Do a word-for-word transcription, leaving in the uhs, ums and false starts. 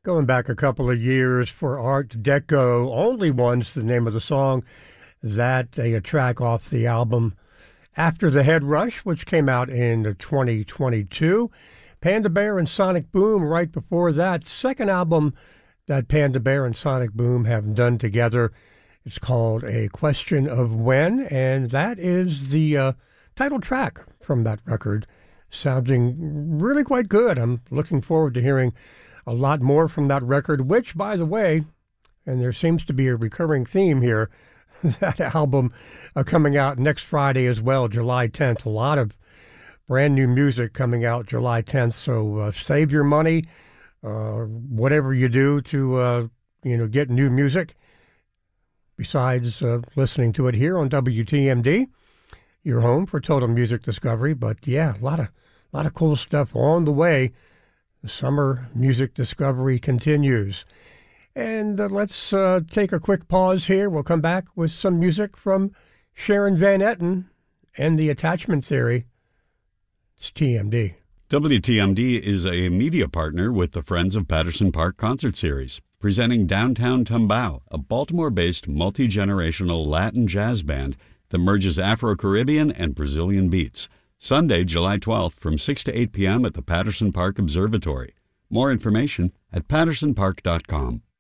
Going back a couple of years for Art Deco, Only One's the name of the song. That a, a track off the album After the Head Rush, which came out in twenty twenty-two. Panda Bear and Sonic Boom right before that. Second album that Panda Bear and Sonic Boom have done together. It's called A Question of When, and that is the uh, title track from that record, sounding really quite good. I'm looking forward to hearing a lot more from that record, which, by the way, and there seems to be a recurring theme here, that album uh, coming out next Friday as well, July tenth. A lot of brand new music coming out July tenth, so uh, save your money, uh, whatever you do to uh, you know get new music, besides uh, listening to it here on W T M D, your home for total music discovery. But yeah, a lot of, a lot of cool stuff on the way. The summer music discovery continues. And uh, let's uh, take a quick pause here. We'll come back with some music from Sharon Van Etten and the Attachment Theory. It's T M D. W T M D is a media partner with the Friends of Patterson Park concert series, presenting Downtown Tumbao, a Baltimore-based multi-generational Latin jazz band that merges Afro-Caribbean and Brazilian beats. Sunday, July twelfth from six to eight p.m. at the Patterson Park Observatory. More information at patterson park dot com.